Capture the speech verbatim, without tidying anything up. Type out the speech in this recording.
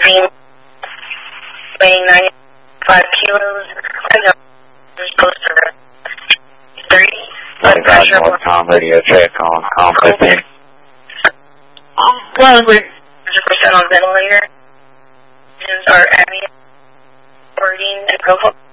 weighing ninety-five kilos. I know it's close to thirty. Blood pressure. North Tom radio check on com fifteen. Um, well, we're one hundred percent on ventilator. Are Abby, Berdine, and Profile.